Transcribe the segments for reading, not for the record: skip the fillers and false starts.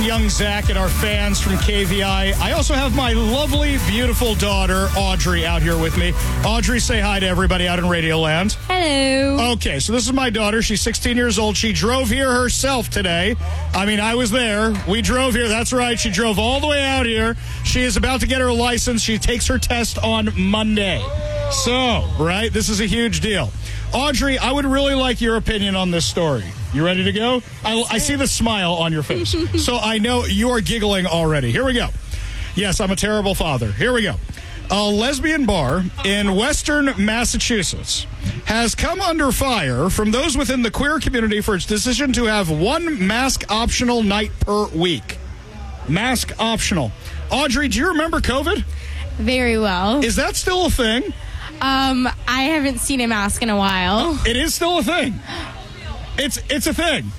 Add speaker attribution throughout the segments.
Speaker 1: Young Zach and our fans from KVI. I also have my lovely, beautiful daughter, Audrey, out here with me. Audrey, say hi to everybody out in Radio Land.
Speaker 2: Hello.
Speaker 1: Okay, so this is my daughter. She's 16 years old. She drove here herself today. I mean, I was there. We drove here. That's right. She drove all the way out here. She is about to get her license. She takes her test on Monday. So, right, this is a huge deal. Audrey, I would really like your opinion on this story. You ready to go? I see the smile on your face. So I know you are giggling already. Here we go. Yes, I'm a terrible father. Here we go. A lesbian bar in Western Massachusetts has come under fire from those within the queer community for its decision to have one mask optional night per week. Mask optional. Audrey, do you remember COVID?
Speaker 2: Very well.
Speaker 1: Is that still a thing?
Speaker 2: I haven't seen a mask in a while.
Speaker 1: It is still a thing. It's a thing.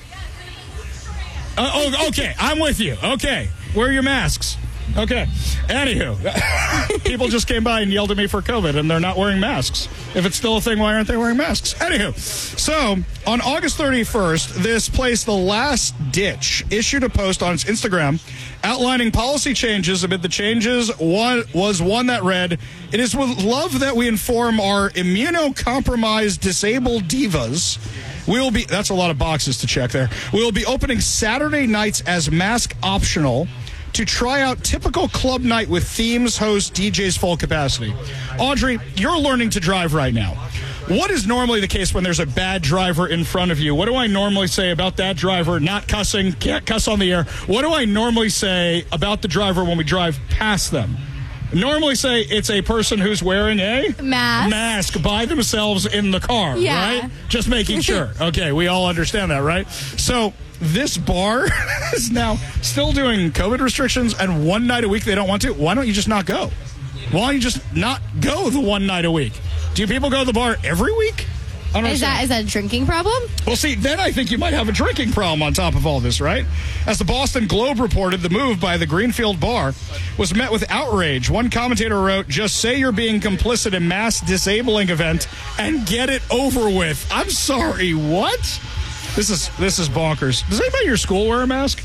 Speaker 1: Okay, I'm with you. Okay, wear your masks. Okay. Anywho, people just came by and yelled at me for COVID, and they're not wearing masks. If it's still a thing, why aren't they wearing masks? Anywho, so on August 31st, this place, The Last Ditch, issued a post on its Instagram outlining policy changes. Amid the changes was one that read, "It is with love that we inform our immunocompromised disabled divas. That's a lot of boxes to check there. We will be opening Saturday nights as mask optional to try out typical club night with themes, hosts, DJs, full capacity." Audrey, you're learning to drive right now. What is normally the case when there's a bad driver in front of you? What do I normally say about that driver not cussing, can't cuss on the air? What do I normally say about the driver when we drive past them? Normally say it's a person who's wearing a mask by themselves in the car, right? Just making sure. Okay, we all understand that, right? So this bar is now still doing COVID restrictions, and one night a week they don't want to. Why don't you just not go? Why don't you just not go the one night a week? Do people go to the bar every week?
Speaker 2: Is that a drinking problem?
Speaker 1: Well, see, then I think you might have a drinking problem on top of all this, right? As the Boston Globe reported, the move by the Greenfield Bar was met with outrage. One commentator wrote, "Just say you're being complicit in mass disabling event and get it over with." I'm sorry, what? This is bonkers. Does anybody at your school wear a mask?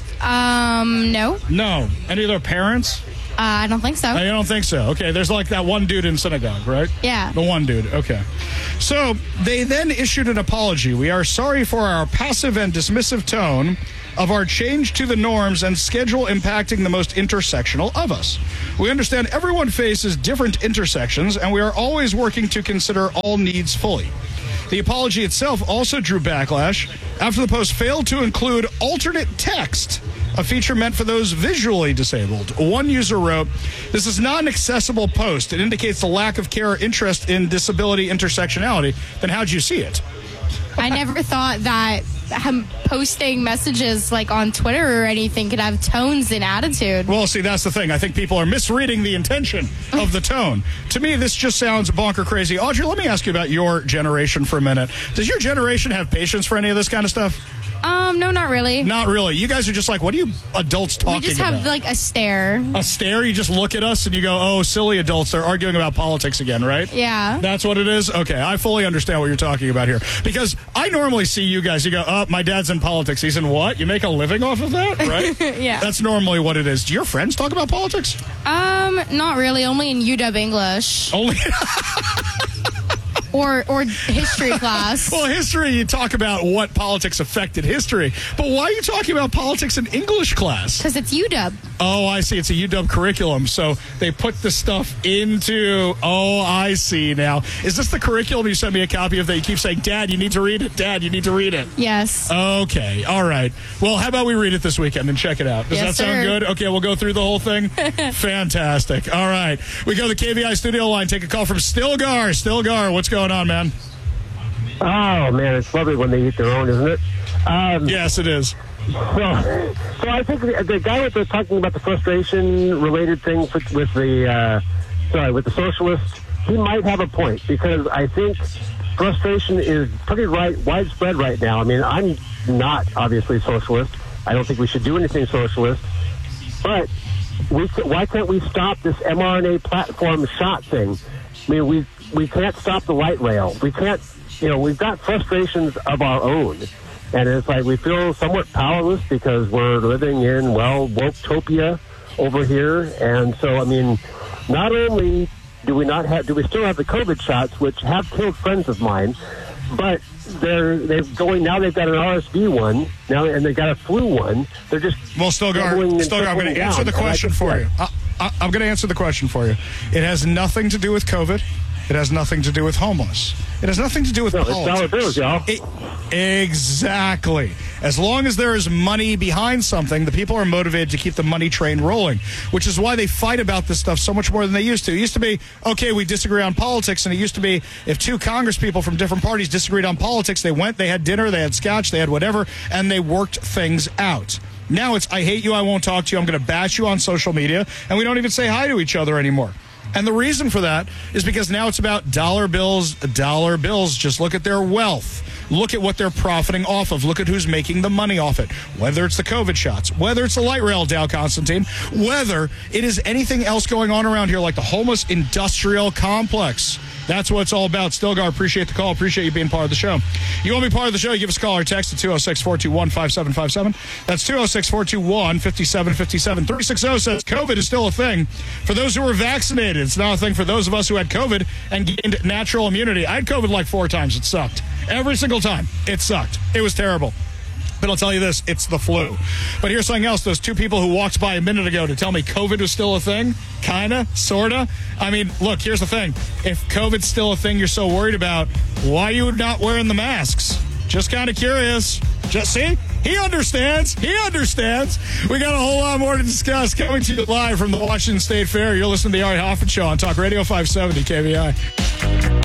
Speaker 2: No.
Speaker 1: No. Any of their parents?
Speaker 2: I don't think so.
Speaker 1: I don't think so. Okay, there's like that one dude in synagogue, right?
Speaker 2: Yeah.
Speaker 1: The one dude, okay. So they then issued an apology. "We are sorry for our passive and dismissive tone of our change to the norms and schedule impacting the most intersectional of us. We understand everyone faces different intersections, and we are always working to consider all needs fully." The apology itself also drew backlash after the post failed to include alternate text, a feature meant for those visually disabled. One user wrote, "This is not an accessible post. It indicates the lack of care or interest in disability intersectionality." Then how'd you see it?
Speaker 2: I never thought that posting messages like on Twitter or anything could have tones and attitude.
Speaker 1: Well, see, that's the thing. I think people are misreading the intention of the tone. To me, this just sounds bonker crazy. Audrey, let me ask you about your generation for a minute. Does your generation have patience for any of this kind of stuff?
Speaker 2: No, not really.
Speaker 1: Not really. You guys are just like, what are you adults talking about?
Speaker 2: We just have like a stare.
Speaker 1: A stare? You just look at us and you go, oh, silly adults. They're arguing about politics again, right?
Speaker 2: Yeah.
Speaker 1: That's what it is? Okay, I fully understand what you're talking about here. Because I normally see you guys, you go, oh, my dad's in politics. He's in what? You make a living off of that, right?
Speaker 2: Yeah.
Speaker 1: That's normally what it is. Do your friends talk about politics?
Speaker 2: Not really. Only in UW English.
Speaker 1: Only...
Speaker 2: Or history class.
Speaker 1: Well, history, you talk about what politics affected history. But why are you talking about politics in English class?
Speaker 2: Because it's UW.
Speaker 1: Oh, I see. It's a UW curriculum. So they put the stuff into... Oh, I see now. Is this the curriculum you sent me a copy of that you keep saying, Dad, you need to read it? Dad, you need to read it?
Speaker 2: Yes.
Speaker 1: Okay. All right. Well, how about we read it this weekend and check it out? Does that sound good? Okay, we'll go through the whole thing. Fantastic. All right. We go to the KVI studio line. Take a call from Stilgar. Stilgar, what's going on, man?
Speaker 3: Oh, man, it's lovely when they eat their own, isn't it?
Speaker 1: Yes, it is.
Speaker 3: So I think the guy that was talking about the frustration-related things with the socialists, he might have a point, because I think frustration is pretty widespread right now. I mean, I'm not obviously socialist. I don't think we should do anything socialist. But why can't we stop this mRNA platform shot thing? I mean, we can't stop the light rail. We can't, we've got frustrations of our own. And it's like we feel somewhat powerless because we're living in, well, woke-topia over here. And so, I mean, not only do we still have the COVID shots, which have killed friends of mine, but they've got an RSV one now, and they got a flu one. They're just
Speaker 1: Stilgar, I'm going to answer the question for you. I'm going to answer the question for you. It has nothing to do with COVID. It has nothing to do with homeless. It has nothing to do with politics.
Speaker 3: It's dollar bills, y'all.
Speaker 1: Exactly. As long as there is money behind something, the people are motivated to keep the money train rolling, which is why they fight about this stuff so much more than they used to. It used to be, okay, we disagree on politics, and it used to be if two Congress people from different parties disagreed on politics, they had dinner, they had scotch, they had whatever, and they worked things out. Now it's, I hate you, I won't talk to you, I'm going to bash you on social media, and we don't even say hi to each other anymore. And the reason for that is because now it's about dollar bills. Just look at their wealth. Look at what they're profiting off of. Look at who's making the money off it. Whether it's the COVID shots, whether it's the light rail, Dow Constantine, whether it is anything else going on around here like the homeless industrial complex. That's what it's all about. Stilgar, appreciate the call. Appreciate you being part of the show. You want to be part of the show, you give us a call or text at 206-421-5757. That's 206-421-5757. 360 says COVID is still a thing for those who were vaccinated. It's not a thing for those of us who had COVID and gained natural immunity. I had COVID like 4 times. It sucked. Every single time. It sucked. It was terrible. But I'll tell you this, it's the flu. But here's something else. Those 2 people who walked by a minute ago to tell me COVID was still a thing, kinda, sorta. I mean, look, here's the thing. If COVID's still a thing you're so worried about, why are you not wearing the masks? Just kind of curious. Just see? He understands. We got a whole lot more to discuss coming to you live from the Washington State Fair. You're listening to the Ari Hoffman Show on Talk Radio 570 KVI.